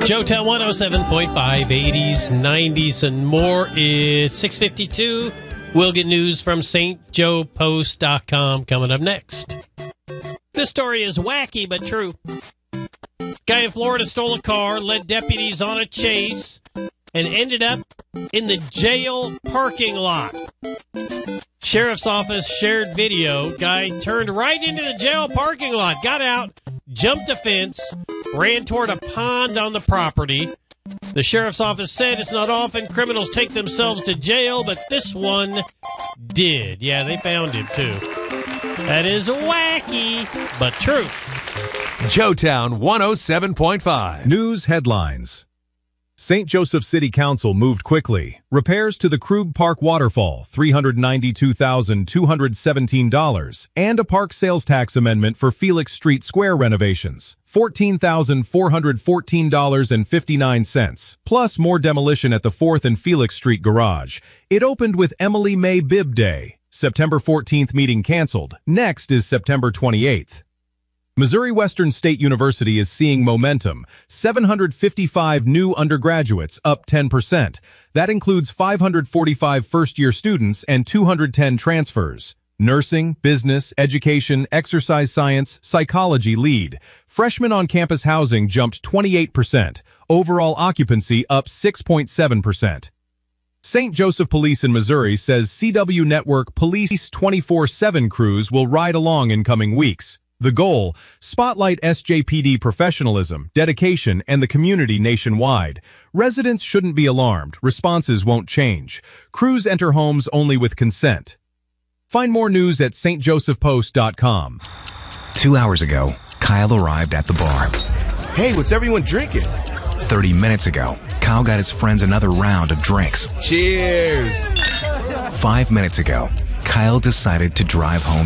Joetown 107.5, 80s, 90s, and more. It's 6:52. We'll get news from stjoepost.com coming up next. This story is wacky but true. Guy in Florida stole a car, led deputies on a chase, and ended up in the jail parking lot. Sheriff's office shared video. Guy turned right into the jail parking lot, got out, jumped a fence, ran toward a pond on the property. The sheriff's office said it's not often criminals take themselves to jail, but this one did. Yeah, they found him, too. That is wacky, but true. Joetown 107.5. News headlines. St. Joseph City Council moved quickly. Repairs to the Krug Park waterfall, $392,217, and a park sales tax amendment for Felix Street Square renovations, $14,414.59, plus more demolition at the 4th and Felix Street garage. It opened with Emily May Bibb Day. September 14th meeting canceled. Next is September 28th. Missouri Western State University is seeing momentum. 755 new undergraduates, up 10%. That includes 545 first-year students and 210 transfers. Nursing, business, education, exercise science, psychology lead. Freshman on-campus housing jumped 28%. Overall occupancy up 6.7%. St. Joseph Police in Missouri says CW Network Police 24/7 crews will ride along in coming weeks. The goal, spotlight SJPD professionalism, dedication, and the community nationwide. Residents shouldn't be alarmed. Responses won't change. Crews enter homes only with consent. Find more news at stjosephpost.com. 2 hours ago, Kyle arrived at the bar. Hey, what's everyone drinking? 30 minutes ago, Kyle got his friends another round of drinks. Cheers! 5 minutes ago, Kyle decided to drive home